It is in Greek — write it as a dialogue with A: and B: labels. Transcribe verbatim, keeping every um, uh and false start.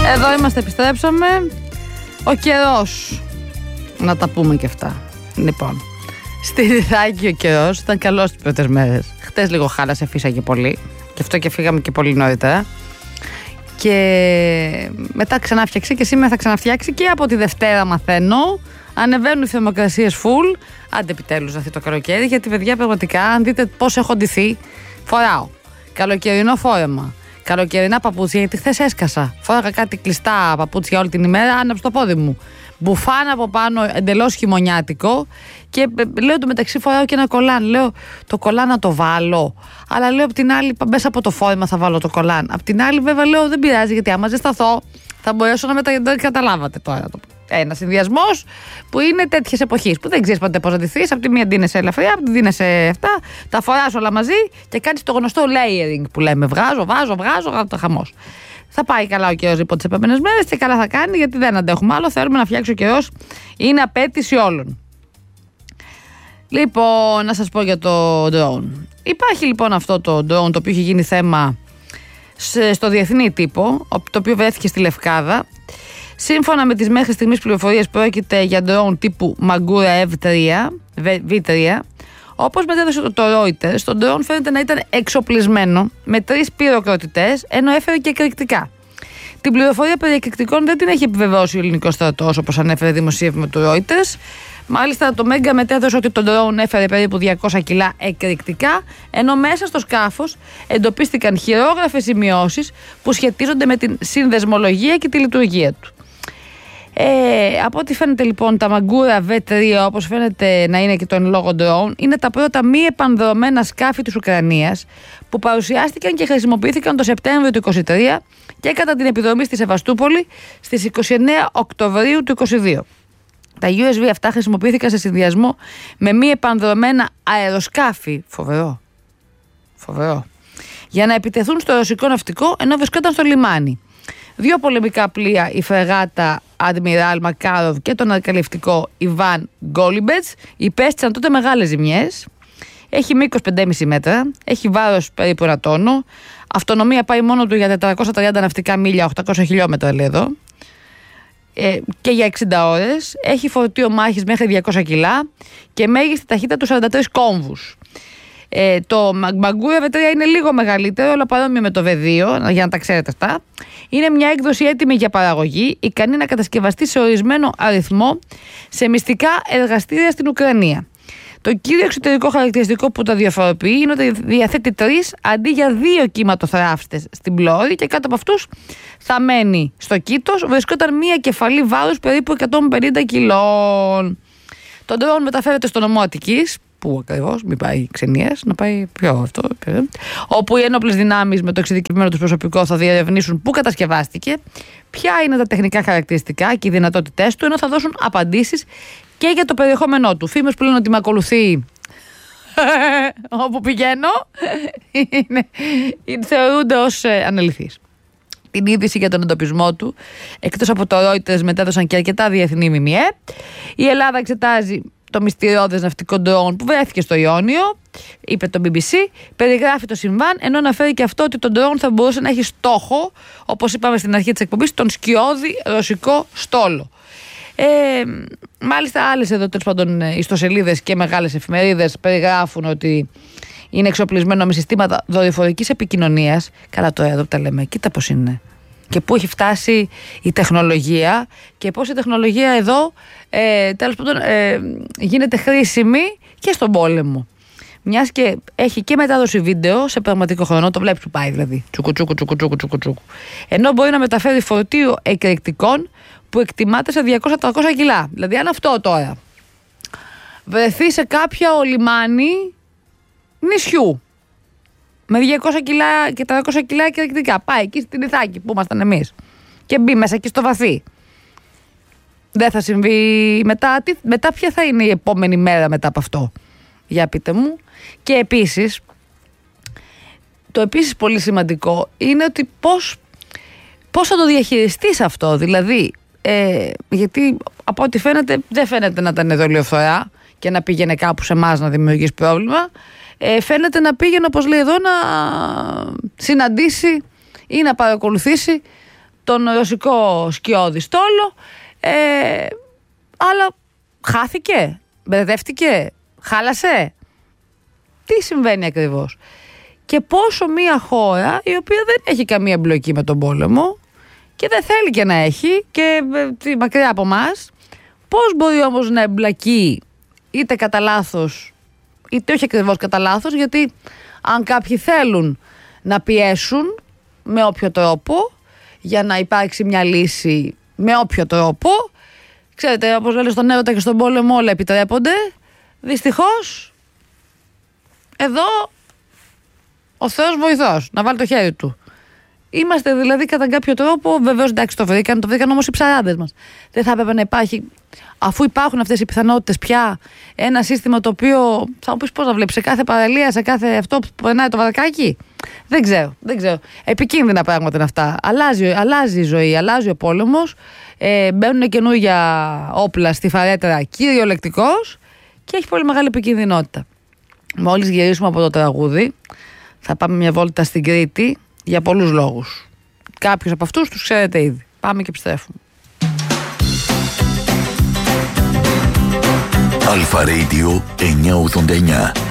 A: Εδώ είμαστε, επιστρέψαμε. Ο καιρός. Να τα πούμε και αυτά. Λοιπόν, στη Ρυθάκη ο καιρός ήταν καλός τις πρώτες μέρες. Χτες λίγο χάλασε, φύσαγε πολύ. Γι' αυτό και φύγαμε και πολύ νωρίτερα. Και μετά ξαναφτιάξει και σήμερα θα ξαναφτιάξει και από τη Δευτέρα μαθαίνω. Ανεβαίνουν οι θερμοκρασίες full. Άντε επιτέλους αυτή το καλοκαίρι, γιατί παιδιά πραγματικά αν δείτε πώς έχω ντυθεί, φοράω καλοκαιρινό φόρεμα, καλοκαιρινά παπούτσια, γιατί χθες έσκασα. Φόραγα κάτι κλειστά παπούτσια όλη την ημέρα, άναψε το πόδι μου. Μπουφάν από πάνω, εντελώς χειμωνιάτικο. Και λέω το μεταξύ φοράω και ένα κολάν. Λέω το κολάν να το βάλω. Αλλά λέω απ' την άλλη, μέσα από το φόρεμα θα βάλω το κολάν. Απ' την άλλη, βέβαια, λέω δεν πειράζει, γιατί άμα ζεσταθώ θα μπορέσω να μετα... Δεν καταλάβατε τώρα. Ένα συνδυασμό που είναι τέτοιες εποχής που δεν ξέρεις ποτέ πώς να ντυθείς. Απ' τη μία ντύνεσαι ελαφριά, απ' τη ντύνεσαι αυτά. Τα φοράς όλα μαζί και κάνεις το γνωστό layering που λέμε. Βγάζω, βάζω, βγάζω, βγάζω το χαμός. Θα πάει καλά ο καιρός λοιπόν τις επόμενες μέρες και καλά θα κάνει, γιατί δεν αντέχουμε άλλο. Θέλουμε να φτιάξει ο καιρός. Είναι απέτηση όλων. Λοιπόν, να σας πω για το drone. Υπάρχει λοιπόν αυτό το drone το οποίο έχει γίνει θέμα στο διεθνή τύπο, το οποίο βρέθηκε στη Λευκάδα. Σύμφωνα με τις μέχρι στιγμής πληροφορίες, πρόκειται για drone τύπου Magura βι τρία, βι τρία. Όπως μετέδωσε το Reuters, το drone φαίνεται να ήταν εξοπλισμένο με τρεις πυροκροτητές, ενώ έφερε και εκρηκτικά. Την πληροφορία περί εκρηκτικών δεν την έχει επιβεβαιώσει ο ελληνικός στρατός, όπως ανέφερε δημοσίευμα του Reuters. Μάλιστα, το Μέγκα μετέδωσε ότι το drone έφερε περίπου διακόσια κιλά εκρηκτικά, ενώ μέσα στο σκάφος εντοπίστηκαν χειρόγραφες σημειώσεις που σχετίζονται με την συνδεσμολογία και τη λειτουργία του. Ε, από ό,τι φαίνεται λοιπόν, τα Magura βι τρία, όπως φαίνεται να είναι και το εν λόγω drone, είναι τα πρώτα μη επανδρωμένα σκάφη της Ουκρανίας που παρουσιάστηκαν και χρησιμοποιήθηκαν το Σεπτέμβριο του είκοσι τρία και κατά την επιδρομή στη Σεβαστούπολη στις είκοσι εννέα Οκτωβρίου του είκοσι δύο. Τα γιου ες βι αυτά χρησιμοποιήθηκαν σε συνδυασμό με μη επανδρωμένα αεροσκάφη. Φοβερό. Φοβερό. Για να επιτεθούν στο ρωσικό ναυτικό ενώ βρισκόταν στο λιμάνι. Δύο πολεμικά πλοία, η φρεγάτα Admiral Makarov και το ανακαλυφτικό Ιβάν Γκόλιμπετς, υπέστησαν τότε μεγάλες ζημιές. Έχει μήκος πέντε κόμμα πέντε μέτρα, έχει βάρος περίπου ένα τόνο, αυτονομία πάει μόνο του για τετρακόσια τριάντα ναυτικά μίλια, οκτακόσια χιλιόμετρα λέει εδώ, ε, και για εξήντα ώρες, έχει φορτίο μάχης μέχρι διακόσια κιλά και μέγιστη ταχύτητα του σαράντα τρεις κόμβους. Ε, το Magura βι τρία είναι λίγο μεγαλύτερο, αλλά παρόμοιο με το βι δύο, για να τα ξέρετε αυτά. Είναι μια έκδοση έτοιμη για παραγωγή, ικανή να κατασκευαστεί σε ορισμένο αριθμό σε μυστικά εργαστήρια στην Ουκρανία. Το κύριο εξωτερικό χαρακτηριστικό που τα διαφοροποιεί είναι ότι διαθέτει τρεις αντί για δύο κύματοθράφστες στην πλώρη και κάτω από αυτούς θα μένει στο κήτος βρισκόταν μια κεφαλή βάρους περίπου εκατόν πενήντα κιλών. Το drone μεταφέρεται στο νομό Αττικής. Πού ακριβώς, μην πάει ξενίες, να πάει πιο αυτό. Όπου οι ένοπλες δυνάμεις με το εξειδικευμένο του προσωπικό θα διερευνήσουν πού κατασκευάστηκε, ποια είναι τα τεχνικά χαρακτηριστικά και οι δυνατότητές του, ενώ θα δώσουν απαντήσεις και για το περιεχόμενό του. Φήμες που λένε ότι με ακολουθεί όπου πηγαίνω είναι, είναι, θεωρούνται ως ε, αναλυθείς. Την είδηση για τον εντοπισμό του, εκτός από το Reuters, μετέδωσαν και αρκετά διεθνή ΜΜΕ. Η Ελλάδα εξετάζει το μυστηριώδες ναυτικό drone που βρέθηκε στο Ιόνιο, είπε το μπι μπι σι, περιγράφει το συμβάν, ενώ αναφέρει και αυτό ότι το drone θα μπορούσε να έχει στόχο, όπως είπαμε στην αρχή της εκπομπής, τον σκιώδη ρωσικό στόλο. Ε, μάλιστα άλλες εδώ τέλος πάντων ιστοσελίδες και μεγάλες εφημερίδες περιγράφουν ότι είναι εξοπλισμένο με συστήματα δορυφορικής επικοινωνίας. Καλά τώρα εδώ που τα λέμε, κοίτα πώς είναι. Και πού έχει φτάσει η τεχνολογία και πώς η τεχνολογία εδώ ε, τέλος πάντων ε, γίνεται χρήσιμη και στον πόλεμο. Μιας και έχει και μετάδοση βίντεο σε πραγματικό χρόνο, το βλέπεις που πάει δηλαδή. Τσουκου, τσουκου, τσουκου, τσουκου, τσουκου, τσουκου. Ενώ μπορεί να μεταφέρει φορτίο εκρηκτικών που εκτιμάται σε διακόσια με τριακόσια κιλά. Δηλαδή, αν αυτό τώρα βρεθεί σε κάποιο λιμάνι νησιού με διακόσια κιλά και τριακόσια κιλά εκρηκτικά, πάει εκεί στην Ιθάκη που ήμασταν εμείς και μπει μέσα εκεί στο βαθύ, δεν θα συμβεί μετά? Τι, μετά ποια θα είναι η επόμενη μέρα μετά από αυτό? Για πείτε μου. Και επίσης, το επίσης πολύ σημαντικό είναι ότι πώς, πώς θα το διαχειριστείς αυτό. Δηλαδή, ε, γιατί από ό,τι φαίνεται δεν φαίνεται να ήταν δολιοφθορά και να πήγαινε κάπου σε εμάς να δημιουργήσει πρόβλημα. Ε, φαίνεται να πήγαινε, όπως λέει εδώ, να συναντήσει ή να παρακολουθήσει τον ρωσικό σκιώδη στόλο, ε, αλλά χάθηκε, μπερδεύτηκε, χάλασε. Τι συμβαίνει ακριβώς? Και πόσο μια χώρα η οποία δεν έχει καμία εμπλοκή με τον πόλεμο και δεν θέλει και να έχει και ε, μακριά από μας, πώς μπορεί όμως να εμπλακεί είτε κατά λάθος είτε όχι ακριβώς κατά λάθος, γιατί αν κάποιοι θέλουν να πιέσουν με όποιο τρόπο για να υπάρξει μια λύση με όποιο τρόπο, ξέρετε, όπως λένε στον έρωτα και στον πόλεμο όλα επιτρέπονται, δυστυχώς εδώ ο Θεός βοηθός να βάλει το χέρι του. Είμαστε δηλαδή κατά κάποιο τρόπο, βεβαίως εντάξει το βρήκαν, το βρήκαν όμως οι ψαράδες μας. Δεν θα έπρεπε να υπάρχει, αφού υπάρχουν αυτές οι πιθανότητες πια, ένα σύστημα το οποίο θα μου πεις πώς να βλέπεις σε κάθε παραλία, σε κάθε αυτό που περνάει το βαρκάκι. Δεν ξέρω, δεν ξέρω. Επικίνδυνα πράγματα είναι αυτά. Αλλάζει, αλλάζει η ζωή, αλλάζει ο πόλεμος, ε, μπαίνουν καινούργια όπλα στη φαρέτρα κυριολεκτικώς και έχει πολύ μεγάλη επικίνδυνοτητα. Μόλις γυρίσουμε από το τραγούδι, θα πάμε μια βόλτα στην Κρήτη για πολλούς λόγους. Κάποιους από αυτούς τους ξέρετε ήδη. Πάμε και επιστρέφουμε.
B: Αλφα Radio εννιακόσια ογδόντα εννιά.